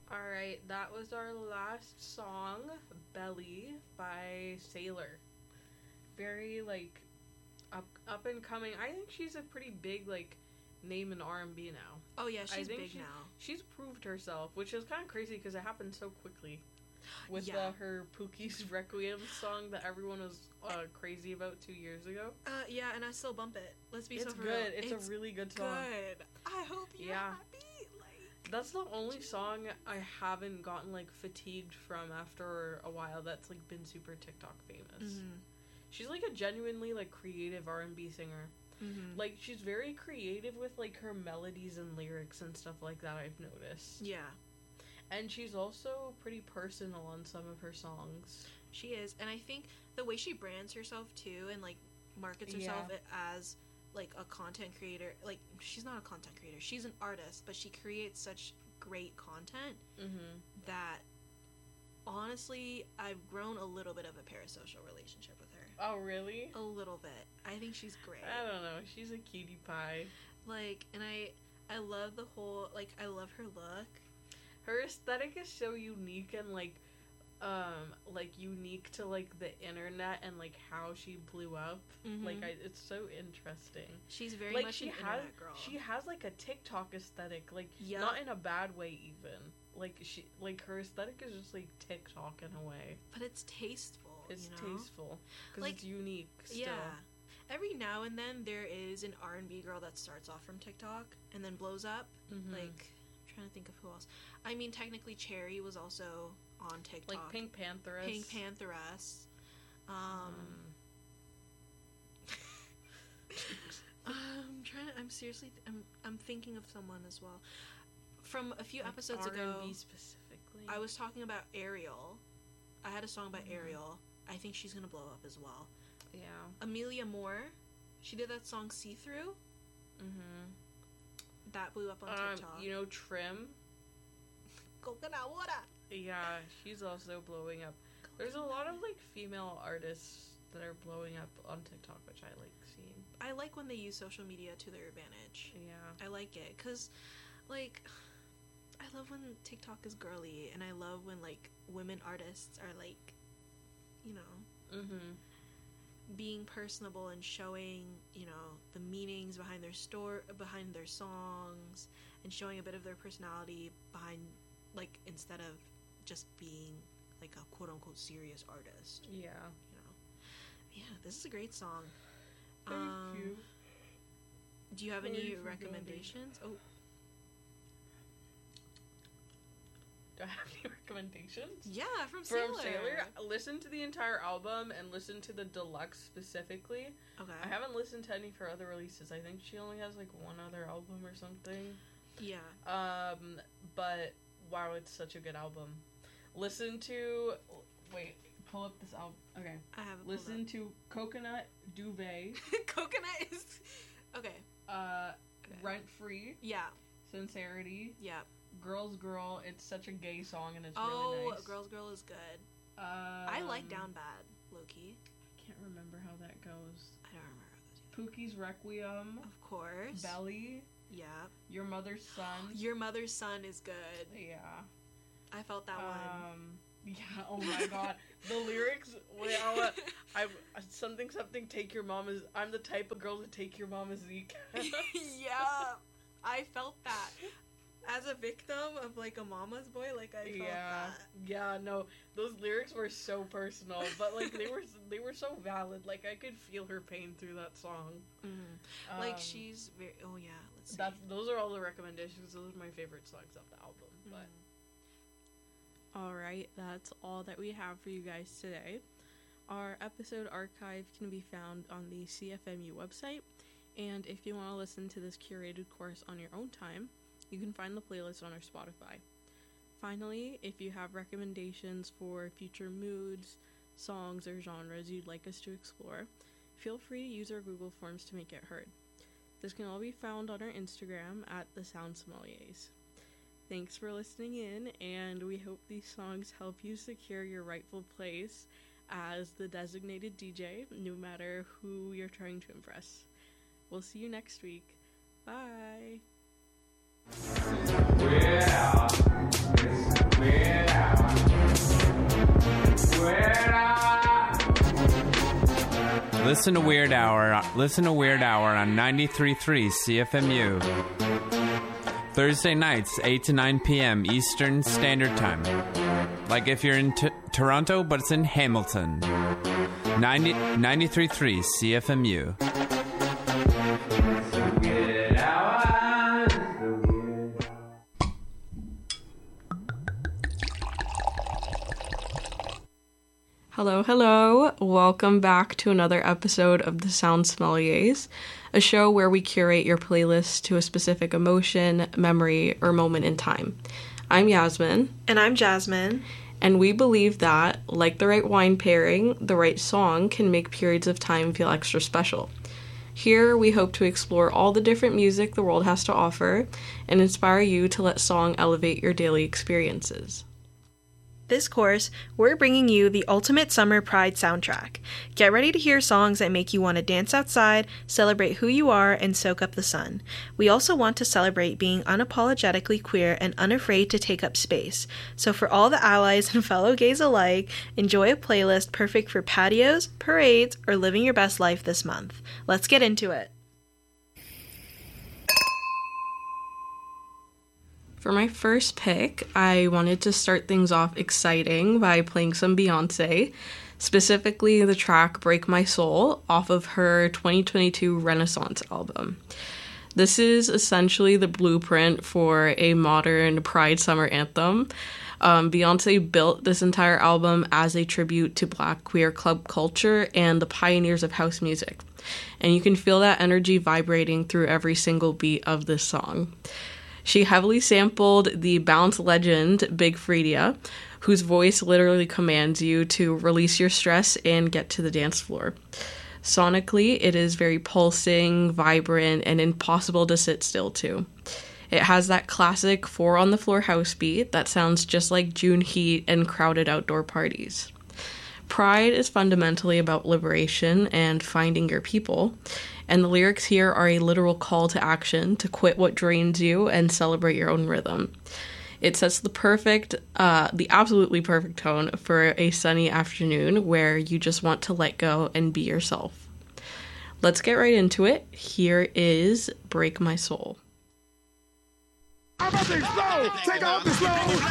Alright, that was our last song, Belly by Sailor. Very, like, up and coming. I think she's a pretty big, like, name in R&B now. Oh yeah, she's big now. She's proved herself, which is kind of crazy because it happened so quickly. With her Pookie's Requiem song that everyone was crazy about 2 years ago. Yeah, and I still bump it. Let's be so for real. It's a really good song. Good. I hope you're happy. That's the only song I haven't gotten, like, fatigued from after a while that's, like, been super TikTok famous. Mm-hmm. She's, like, a genuinely, like, creative R&B singer. Mm-hmm. Like, she's very creative with, like, her melodies and lyrics and stuff like that, I've noticed. Yeah. And she's also pretty personal on some of her songs. She is. And I think the way she brands herself, too, and, like, markets herself as... like a content creator, like she's not a content creator, she's an artist, but she creates such great content that honestly I've grown a little bit of a parasocial relationship with her. Oh really? A little bit. I think she's great. I don't know, she's a cutie pie. Like, and I love the whole, like, I love her look. Her aesthetic is so unique and like unique to like the internet and like how she blew up. Like it's so interesting. She's very like, much an internet girl. She has like a TikTok aesthetic, like not in a bad way even. Like she, like her aesthetic is just like TikTok in a way. But it's tasteful. It's tasteful because like, it's unique. Still. Yeah. Every now and then there is an R&B girl that starts off from TikTok and then blows up. Like, I'm trying to think of who else. I mean, technically Cherry was also on TikTok. Like Pink Pantheress. I'm thinking of someone as well. From a few episodes R&B ago, specifically. I was talking about Ariel. I had a song by Ariel. I think she's gonna blow up as well. Yeah. Amelia Moore. She did that song See Through. That blew up on TikTok. You know Trim? Coconut water. Yeah, she's also blowing up. There's a lot of, like, female artists that are blowing up on TikTok, which I like seeing. I like when they use social media to their advantage. Yeah. I like it, because, like, I love when TikTok is girly, and I love when, like, women artists are, like, you know, being personable and showing, you know, the meanings behind behind their songs, and showing a bit of their personality behind, like, instead of just being like a quote-unquote serious artist. Yeah. You know. Yeah, this is a great song. Thank you. Do you have any recommendations? Oh. Do I have any recommendations? Yeah, from Sailor. Listen to the entire album and listen to the deluxe specifically. Okay. I haven't listened to any of her other releases. I think she only has like one other album or something. Yeah. But wow, it's such a good album. Listen to... Wait, pull up this album. Okay. I haven't. Listen to Coconut Duvet. Coconut is... Okay. Rent Free. Yeah. Sincerity. Yeah. Girls Girl. It's such a gay song and it's really nice. Girls Girl is good. I like Down Bad, low-key. I can't remember how that goes. I don't remember how those Pookie's Requiem. Of course. Belly. Yeah. Your Mother's Son. Your Mother's Son is good. Yeah. I felt that one. Yeah, oh my god. The lyrics, something, take your mom as, I'm the type of girl to take your mom as Zeke. Yeah, I felt that. As a victim of, like, a mama's boy, like, I felt that. Yeah, no, those lyrics were so personal, but, like, they were so valid. Like, I could feel her pain through that song. Mm-hmm. Like, she's very, oh yeah, let's see. Those are all the recommendations. Those are my favorite songs of the album, but... Alright, that's all that we have for you guys today. Our episode archive can be found on the CFMU website, and if you want to listen to this curated course on your own time, you can find the playlist on our Spotify. Finally, if you have recommendations for future moods, songs, or genres you'd like us to explore, feel free to use our Google Forms to make it heard. This can all be found on our Instagram at The Sound Sommeliers. Thanks for listening in, and we hope these songs help you secure your rightful place as the designated DJ, no matter who you're trying to impress. We'll see you next week. Bye! Yeah. Listen to Weird Hour on 93.3 CFMU. Thursday nights, 8 to 9 p.m. Eastern Standard Time. Like if you're in Toronto, but it's in Hamilton. 93.3 CFMU. Hello. Welcome back to another episode of The Sound Sommeliers, a show where we curate your playlist to a specific emotion, memory, or moment in time. I'm Yasmin. And I'm Jasmine. And we believe that, like the right wine pairing, the right song can make periods of time feel extra special. Here, we hope to explore all the different music the world has to offer and inspire you to let song elevate your daily experiences. This course, we're bringing you the ultimate summer pride soundtrack. Get ready to hear songs that make you want to dance outside, celebrate who you are, and soak up the sun. We also want to celebrate being unapologetically queer and unafraid to take up space. So for all the allies and fellow gays alike, enjoy a playlist perfect for patios, parades, or living your best life this month. Let's get into it. For my first pick, I wanted to start things off exciting by playing some Beyonce, specifically the track Break My Soul off of her 2022 Renaissance album. This is essentially the blueprint for a modern Pride Summer anthem. Beyonce built this entire album as a tribute to Black queer club culture and the pioneers of house music. And you can feel that energy vibrating through every single beat of this song. She heavily sampled the bounce legend Big Freedia, whose voice literally commands you to release your stress and get to the dance floor. Sonically, it is very pulsing, vibrant, and impossible to sit still to. It has that classic 4-on-the-floor house beat that sounds just like June heat and crowded outdoor parties. Pride is fundamentally about liberation and finding your people, and the lyrics here are a literal call to action to quit what drains you and celebrate your own rhythm. It sets the absolutely perfect tone for a sunny afternoon where you just want to let go and be yourself. Let's get right into it. Here is Break My Soul.